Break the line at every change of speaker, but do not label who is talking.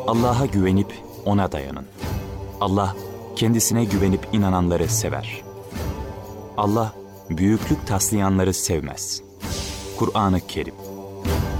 Allah'a güvenip ona dayanın. Allah kendisine güvenip inananları sever. Allah büyüklük taslayanları sevmez. Kur'an-ı Kerim.